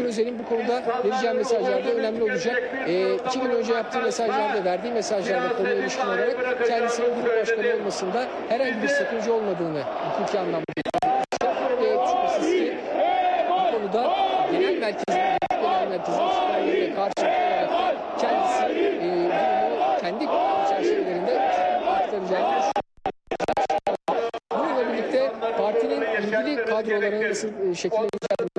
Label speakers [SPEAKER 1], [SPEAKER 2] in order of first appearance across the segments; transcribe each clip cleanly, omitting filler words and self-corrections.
[SPEAKER 1] Özel'in bu konuda vereceği mesajlarda önemli olacak. 2 gün önce yaptığı mesajlarda, verdiği mesajlarda konuya ilişkin olarak kendisinin grup başkanı olmasında herhangi bir sakınca olmadığını hukuki anlamda şüphesiz ki bu konuda genel merkezin istikrarlarıyla karşılıklı olarak da kendisi durumu kendi çerçevelerinde aktaracağını düşünüyorum. Bununla birlikte partinin ilgili kadrolarının nasıl şekilleneceğini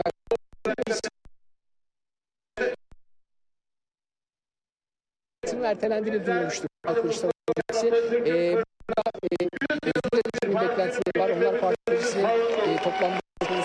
[SPEAKER 1] ertelendiğini duyurmuştuk. Kılıçdaroğlu beklentileri var. Onlar parti meclisinin toplanması konusu.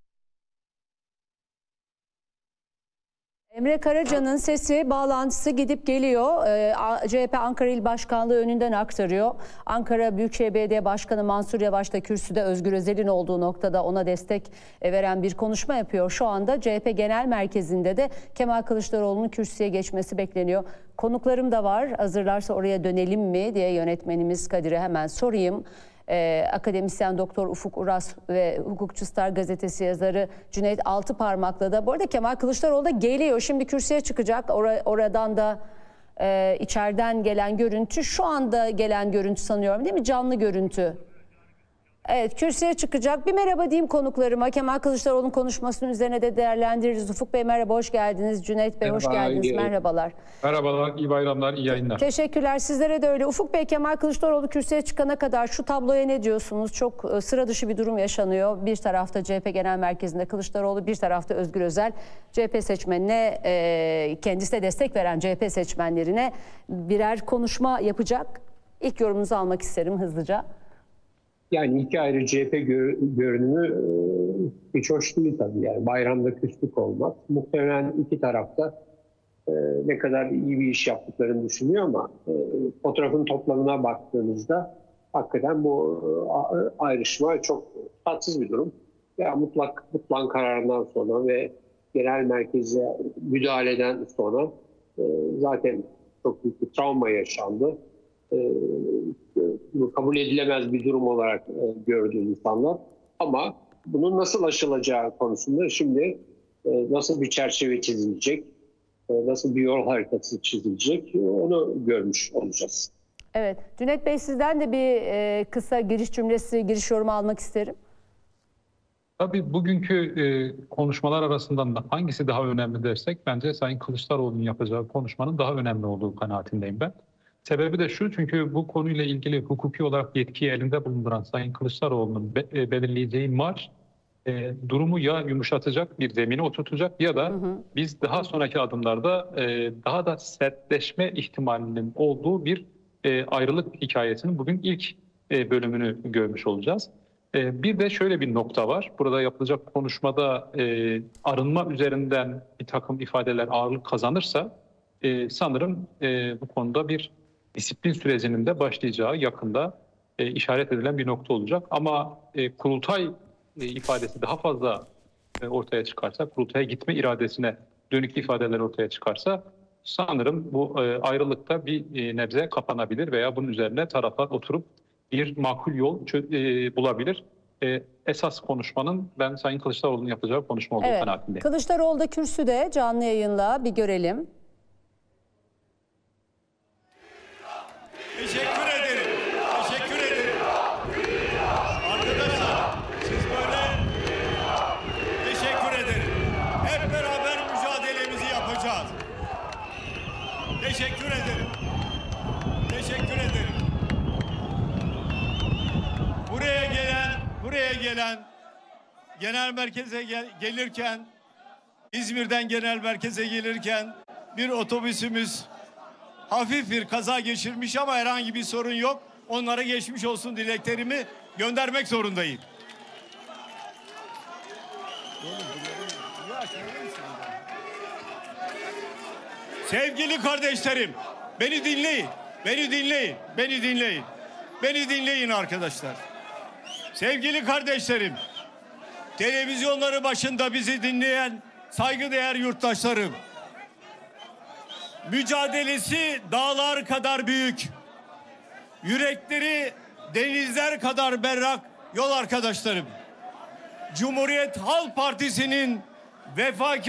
[SPEAKER 2] Emre Karaca'nın sesi, bağlantısı gidip geliyor. CHP Ankara İl Başkanlığı önünden aktarıyor. Ankara Büyükşehir Belediye Başkanı Mansur Yavaş da kürsüde Özgür Özel'in olduğu noktada ona destek veren bir konuşma yapıyor. Şu anda CHP Genel Merkezi'nde de Kemal Kılıçdaroğlu'nun kürsüye geçmesi bekleniyor. Konuklarım da var. Hazırlarsa oraya dönelim mi diye yönetmenimiz Kadir'e hemen sorayım. Akademisyen Doktor Ufuk Uras ve Hukukçu Star gazetesi yazarı Cüneyt Altıparmak'la da bu arada Kemal Kılıçdaroğlu da geliyor. Şimdi kürsüye çıkacak. Oradan da içeriden gelen görüntü, şu anda gelen görüntü sanıyorum değil mi? Canlı görüntü. Evet, kürsüye çıkacak. Bir merhaba diyeyim konuklarıma. Kemal Kılıçdaroğlu'nun konuşmasının üzerine de değerlendiririz. Ufuk Bey merhaba, hoş geldiniz. Cüneyt Bey hoş geldiniz. Merhabalar.
[SPEAKER 3] Merhabalar, iyi bayramlar, iyi yayınlar.
[SPEAKER 2] Teşekkürler, sizlere de öyle. Ufuk Bey, Kemal Kılıçdaroğlu kürsüye çıkana kadar şu tabloya ne diyorsunuz? Çok sıra dışı bir durum yaşanıyor. Bir tarafta CHP Genel Merkezi'nde Kılıçdaroğlu, bir tarafta Özgür Özel. CHP seçmenine, kendisine destek veren CHP seçmenlerine birer konuşma yapacak. İlk yorumunuzu almak isterim hızlıca.
[SPEAKER 4] Yani iki ayrı CHP görünümü hiç hoş değil tabii. Yani bayramda küslük olmaz. Muhtemelen iki tarafta ne kadar iyi bir iş yaptıklarını düşünüyor ama fotoğrafın toplamına baktığınızda hakikaten bu ayrışma çok tatsız bir durum. Ya mutlak kararından sonra ve genel merkeze müdahaleden sonra zaten çok büyük bir travma yaşandı. Kabul edilemez bir durum olarak gördü insanlar. Ama bunun nasıl aşılacağı konusunda şimdi nasıl bir çerçeve çizilecek, nasıl bir yol haritası çizilecek onu görmüş olacağız.
[SPEAKER 2] Evet. Cüneyt Bey, sizden de bir kısa giriş cümlesi, giriş yorumu almak isterim.
[SPEAKER 3] Tabii bugünkü konuşmalar arasından da hangisi daha önemli dersek bence Sayın Kılıçdaroğlu'nun yapacağı konuşmanın daha önemli olduğu kanaatindeyim ben. Sebebi de şu, çünkü bu konuyla ilgili hukuki olarak yetkiyi elinde bulunduran Sayın Kılıçdaroğlu'nun belirleyeceği marş durumu ya yumuşatacak, bir zemine oturtacak ya da biz daha sonraki adımlarda daha da sertleşme ihtimalinin olduğu bir ayrılık hikayesinin bugün ilk bölümünü görmüş olacağız. Bir de şöyle bir nokta var. Burada yapılacak konuşmada arınma üzerinden bir takım ifadeler ağırlık kazanırsa sanırım bu konuda bir disiplin sürecinin de başlayacağı yakında işaret edilen bir nokta olacak. Ama kurultay ifadesi daha fazla ortaya çıkarsa, kurultaya gitme iradesine dönük ifadeler ortaya çıkarsa sanırım bu ayrılıkta bir nebze kapanabilir veya bunun üzerine taraflar oturup bir makul yol bulabilir. Esas konuşmanın ben Sayın Kılıçdaroğlu'nun yapacağı konuşma olduğu kanaatindeyim.
[SPEAKER 2] Kılıçdaroğlu da kürsüde, canlı yayınla bir görelim.
[SPEAKER 5] Teşekkür ederim. Teşekkür ederim. Arkadaşlar siz böyle teşekkür ederim. Hep beraber mücadelemizi yapacağız. Teşekkür ederim. Teşekkür ederim. Buraya gelen genel merkeze gelirken, İzmir'den genel merkeze gelirken bir otobüsümüz hafif bir kaza geçirmiş ama herhangi bir sorun yok. Onlara geçmiş olsun dileklerimi göndermek zorundayım. Sevgili kardeşlerim, beni dinleyin. Beni dinleyin. Beni dinleyin. Beni dinleyin arkadaşlar. Sevgili kardeşlerim, televizyonları başında bizi dinleyen saygıdeğer yurttaşlarım. Mücadelesi dağlar kadar büyük, yürekleri denizler kadar berrak yol arkadaşlarım. Cumhuriyet Halk Partisi'nin vefakar